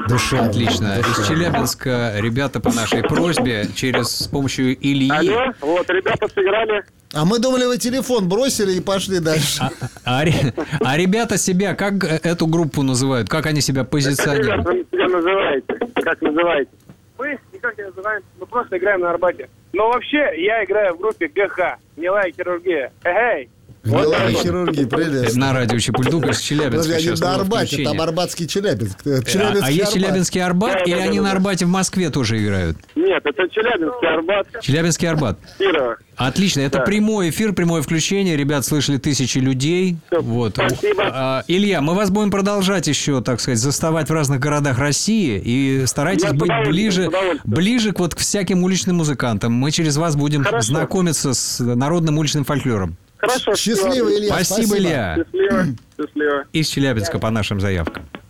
Душевно. Отлично. Из Челябинска ребята по нашей просьбе с помощью Ильи. Алло, вот, ребята сыграли. А мы думали, вы телефон бросили и пошли дальше. А ребята себя, как эту группу называют? Как они себя позиционируют? Как вы себя называете? Как называете? Мы никак не называем, мы просто играем на Арбате. Но вообще, я играю в группе ГХ, гнилая хирургия. Эй! Гнилая хирургия, прелестно. На радио Чепульдук из Челябинска. Подожди, Сейчас они на было Арбате, включение. там Арбатский Челябинск. А есть Арбат. Челябинский Арбат, или они на Арбате в Москве тоже играют? Нет, это Челябинский Арбат. Челябинский Арбат. Кирова. Отлично, это Да. прямой эфир, прямое включение. Ребят, слышали тысячи людей. Всё, Вот. спасибо. Илья, мы вас будем продолжать еще, так сказать, заставать в разных городах России. И старайтесь Я с быть удовольствием, с удовольствием. ближе к всяким уличным музыкантам. Мы через вас будем Хорошо. знакомиться с народным уличным фольклором. Хорошо. Счастливо, Илья. Спасибо, Илья. Счастливо. Счастливо. Из Челябинска по нашим заявкам.